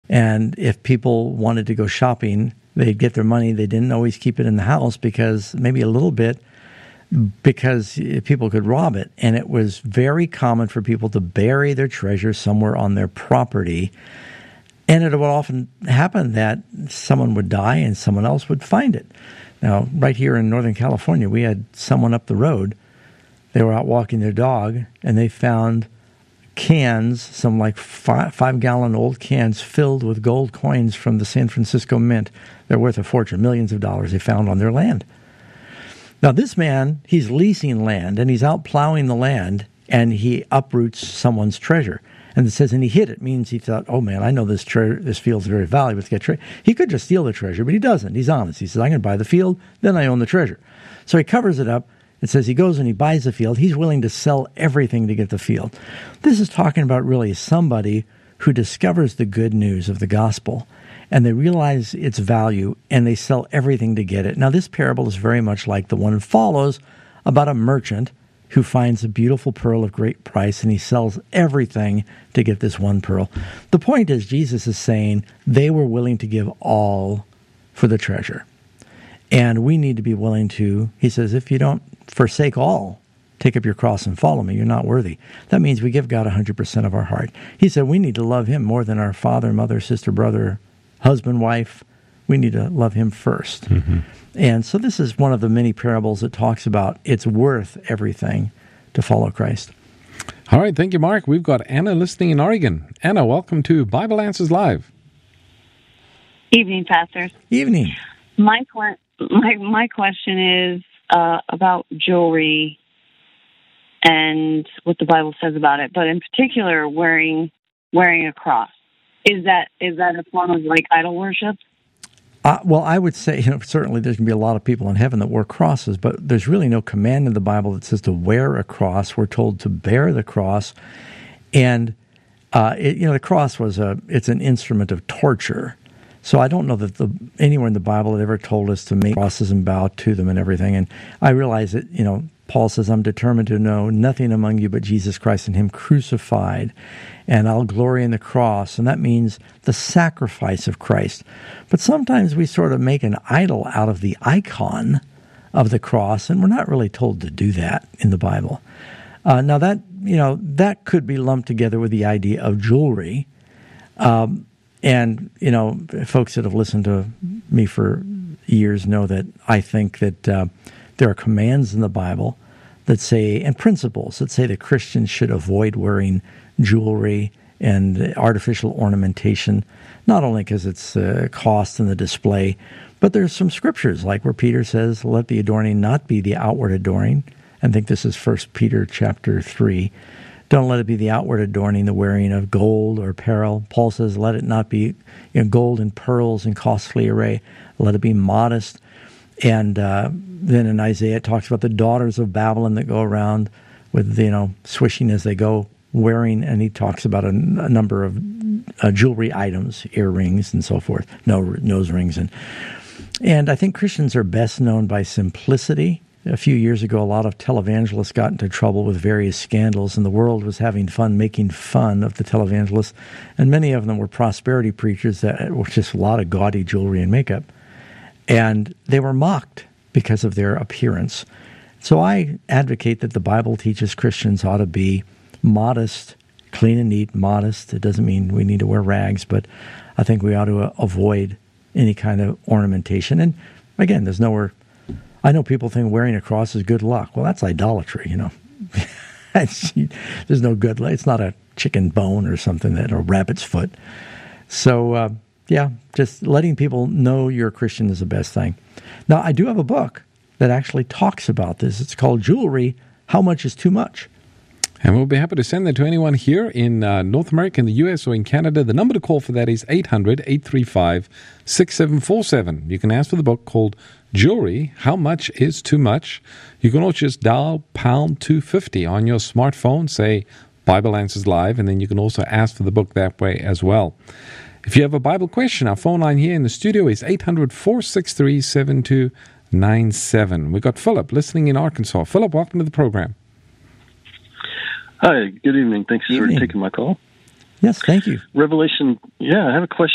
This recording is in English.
And if people wanted to go shopping, they'd get their money. They didn't always keep it in the house because maybe a little bit, because people could rob it. And it was very common for people to bury their treasure somewhere on their property. And it would often happen that someone would die and someone else would find it. Now, right here in Northern California, we had someone up the road. They were out walking their dog, and they found cans, some like 5-gallon old cans filled with gold coins from the San Francisco Mint. They're worth a fortune, millions of dollars they found on their land. Now, this man, he's leasing land, and he's out plowing the land, and he uproots someone's treasure. And it says, and he hid it, means he thought, oh man, I know this field's very valuable to get treasure. He could just steal the treasure, but he doesn't. He's honest. He says, I'm going to buy the field, then I own the treasure. So he covers it up. It says he goes and he buys the field. He's willing to sell everything to get the field. This is talking about really somebody who discovers the good news of the gospel, and they realize its value, and they sell everything to get it. Now, this parable is very much like the one that follows, about a merchant who finds a beautiful pearl of great price, and he sells everything to get this one pearl. The point is, Jesus is saying they were willing to give all for the treasure. And we need to be willing to, he says, if you don't forsake all, take up your cross and follow me, you're not worthy. That means we give God 100% of our heart. He said we need to love him more than our father, mother, sister, brother, husband, wife. We need to love him first. Mm-hmm. And so this is one of the many parables that talks about it's worth everything to follow Christ. All right, thank you, Mark. We've got Anna listening in Oregon. Anna, welcome to Bible Answers Live. Evening, pastors. Evening. My question is about jewelry and what the Bible says about it, but in particular, wearing a cross. Is that a form of like idol worship? Well, I would say, certainly there's going to be a lot of people in heaven that wear crosses, but there's really no command in the Bible that says to wear a cross. We're told to bear the cross, and the cross it's an instrument of torture. So I don't know that anywhere in the Bible it ever told us to make crosses and bow to them and everything. And I realize that, Paul says, I'm determined to know nothing among you but Jesus Christ and him crucified, and I'll glory in the cross. And that means the sacrifice of Christ. But sometimes we sort of make an idol out of the icon of the cross, and we're not really told to do that in the Bible. Now that could be lumped together with the idea of jewelry. And, folks that have listened to me for years know that I think that there are commands in the Bible that say, and principles that say that Christians should avoid wearing jewelry and artificial ornamentation, not only because it's cost in the display, but there's some scriptures like where Peter says, let the adorning not be the outward adorning. I think this is 1 Peter chapter 3. Don't let it be the outward adorning, the wearing of gold or apparel. Paul says, let it not be gold and pearls and costly array. Let it be modest. And then in Isaiah, it talks about the daughters of Babylon that go around with, swishing as they go, wearing, and he talks about a number of jewelry items, earrings and so forth, nose rings. And I think Christians are best known by simplicity. A few years ago, a lot of televangelists got into trouble with various scandals, and the world was having fun making fun of the televangelists. And many of them were prosperity preachers that were just a lot of gaudy jewelry and makeup. And they were mocked because of their appearance. So I advocate that the Bible teaches Christians ought to be modest, clean and neat, modest. It doesn't mean we need to wear rags, but I think we ought to avoid any kind of ornamentation. And again, there's nowhere... I know people think wearing a cross is good luck. Well, that's idolatry, There's no good luck. It's not a chicken bone or something, or a rabbit's foot. So, just letting people know you're a Christian is the best thing. Now, I do have a book that actually talks about this. It's called Jewelry, How Much is Too Much? And we'll be happy to send that to anyone here in North America, in the U.S., or in Canada. The number to call for that is 800-835-6747. You can ask for the book called Jewelry, How Much is Too Much? You can also just dial pound 250 on your smartphone, say Bible Answers Live, and then you can also ask for the book that way as well. If you have a Bible question, our phone line here in the studio is 800-463-7297. We've got Philip listening in Arkansas. Philip, welcome to the program. Hi, good evening. Thanks for taking my call. Yes, thank you. Revelation, I have a question.